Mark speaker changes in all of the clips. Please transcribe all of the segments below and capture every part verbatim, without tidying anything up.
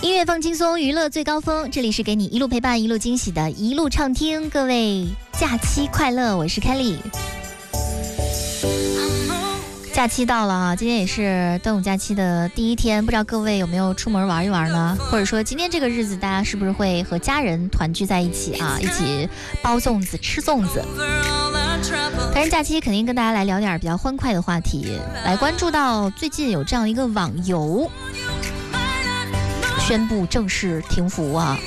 Speaker 1: 音乐放轻松，娱乐最高峰，这里是给你一路陪伴一路惊喜的一路畅听，各位假期快乐，我是 Kelly。 假期到了啊，今天也是端午假期的第一天，不知道各位有没有出门玩一玩呢？或者说今天这个日子大家是不是会和家人团聚在一起啊，一起包粽子吃粽子。但是假期肯定跟大家来聊点比较欢快的话题，来关注到最近有这样一个网游宣布正式停服啊。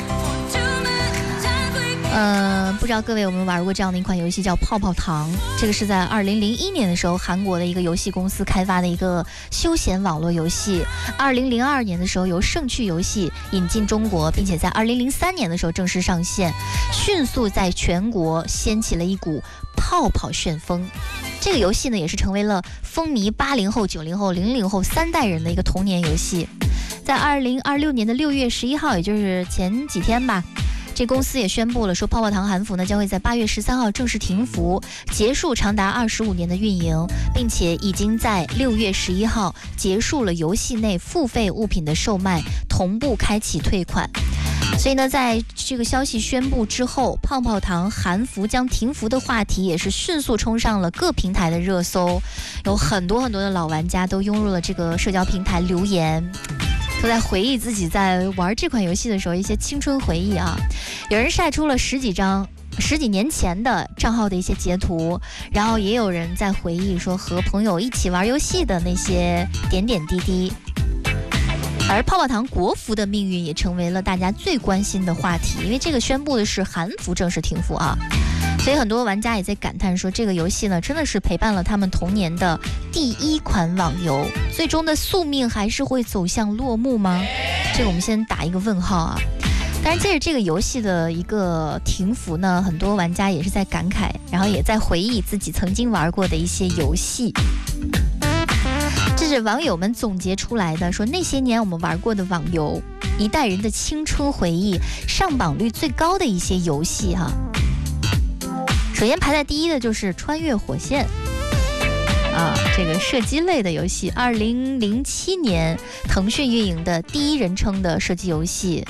Speaker 1: 呃，不知道各位有没有玩过这样的一款游戏叫泡泡糖，这个是在二零零一年的时候韩国的一个游戏公司开发的一个休闲网络游戏，二零零二年的时候由盛趣游戏引进中国，并且在二零零三年的时候正式上线，迅速在全国掀起了一股泡泡旋风。这个游戏呢也是成为了风靡八零后、九零后、零零后三代人的一个童年游戏。在二零二六年的六月十一号，也就是前几天吧，这公司也宣布了，说泡泡糖韩服呢将会在八月十三号正式停服，结束长达二十五年的运营，并且已经在六月十一号结束了游戏内付费物品的售卖，同步开启退款。所以呢，在这个消息宣布之后，泡泡糖韩服将停服的话题也是迅速冲上了各平台的热搜，有很多很多的老玩家都涌入了这个社交平台留言，都在回忆自己在玩这款游戏的时候一些青春回忆啊。有人晒出了十几张十几年前的账号的一些截图，然后也有人在回忆说和朋友一起玩游戏的那些点点滴滴。而泡泡糖国服的命运也成为了大家最关心的话题，因为这个宣布的是韩服正式停服啊，所以很多玩家也在感叹说，这个游戏呢真的是陪伴了他们童年的第一款网游，最终的宿命还是会走向落幕吗？这个我们先打一个问号啊。但是借着这个游戏的一个停服呢，很多玩家也是在感慨，然后也在回忆自己曾经玩过的一些游戏。这是网友们总结出来的，说那些年我们玩过的网游，一代人的青春回忆，上榜率最高的一些游戏哈。首先排在第一的就是穿越火线啊，这个射击类的游戏，二零零七年腾讯运营的第一人称的射击游戏，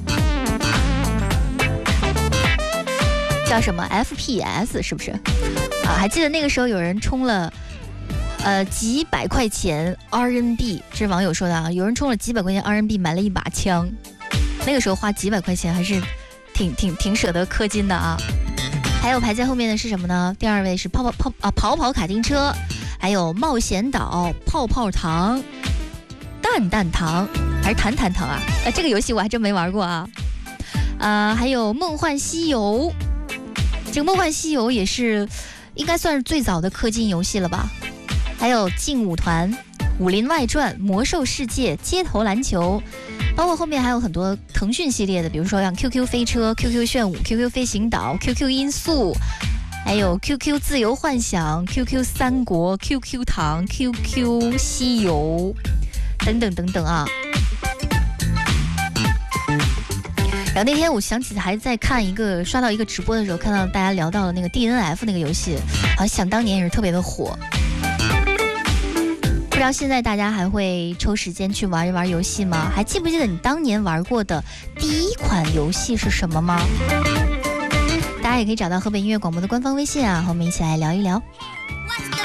Speaker 1: 叫什么 F P S 是不是啊？还记得那个时候有人充了呃几百块钱 R M B， 这是网友说的啊，有人充了几百块钱 R M B 买了一把枪，那个时候花几百块钱还是挺挺挺舍得氪金的啊。还有排在后面的是什么呢？第二位是泡泡泡啊跑跑卡丁车，还有冒险岛、泡泡糖、蛋蛋糖还是弹弹糖啊？呃，这个游戏我还真没玩过啊。呃，还有梦幻西游，这个梦幻西游也是应该算是最早的氪金游戏了吧？还有劲舞团、武林外传、魔兽世界、街头篮球，包括后面还有很多腾讯系列的，比如说像 Q Q 飞车、Q Q 炫舞、Q Q 飞行岛、Q Q 音速，还有 Q Q 自由幻想、Q Q 三国、Q Q 糖、Q Q 西游等等等等啊。然后那天我想起还在看一个刷到一个直播的时候，看到大家聊到了那个 D N F 那个游戏，好像想当年也是特别的火。不知道现在大家还会抽时间去玩一玩游戏吗？还记不记得你当年玩过的第一款游戏是什么吗？大家也可以找到河北音乐广播的官方微信啊，和我们一起来聊一聊。